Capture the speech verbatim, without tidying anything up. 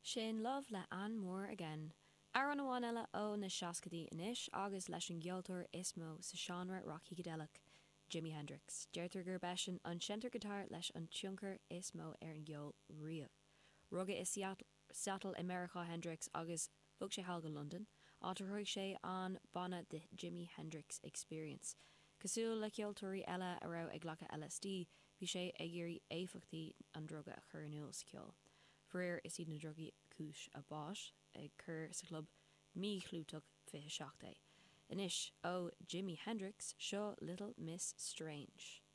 Sin love le an mór again. Ar an bháin eile ó na seascadaí inis agus leis an gceoltóir ismó sa seanra Rocky Godelic, Jimi Hendrix. Deirtar gur beisin an sinter guitar leis an tionchar ismó ar an gceol riamh. Rugga is Seattle, Seattle America Hendrix agus bug sé halga London, átarthaigh sé an banna de Jimi Hendrix Experience. Cosúil le ceoltóirí eile a rá ag ghlacha L S D, bhí sé ag iarraí éifeachtaí an droga a chur anúil sa ceol. Fuair is iad na drogaí cúis a báis ag chur sa club mí chlúteach fiche seachtaí. Inis ó Jimi Hendrix seo Little Miss Strange.